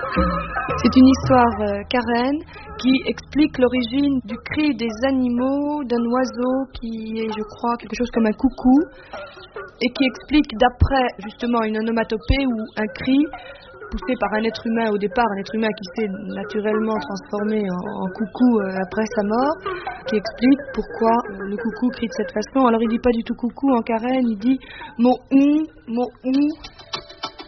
C'est une histoire Karen qui explique l'origine du cri des animaux, d'un oiseau qui est, je crois, quelque chose comme un coucou, et qui explique d'après justement une onomatopée ou un cri poussé par un être humain au départ, un être humain qui s'est naturellement transformé en coucou après sa mort, qui explique pourquoi le coucou crie de cette façon. Alors il dit pas du tout coucou en Karen, il dit mon ou.